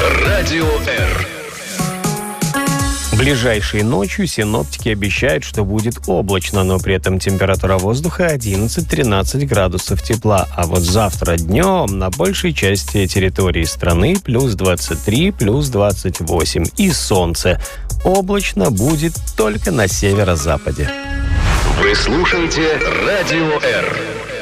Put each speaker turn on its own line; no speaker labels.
Радио Р.
Ближайшей ночью синоптики обещают, что будет облачно, но при этом температура воздуха 11-13 градусов тепла. А вот завтра днем на большей части территории страны плюс 23, плюс 28. И солнце. Облачно будет только на северо-западе.
Вы слушаете Радио Р.